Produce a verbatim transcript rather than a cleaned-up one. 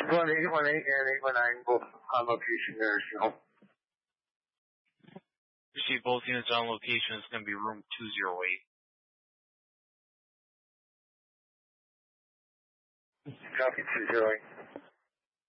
one eight one eight and eight one nine, both on location there, so. Receive both units on location. It's going to be room two oh eight. Copy two oh eight.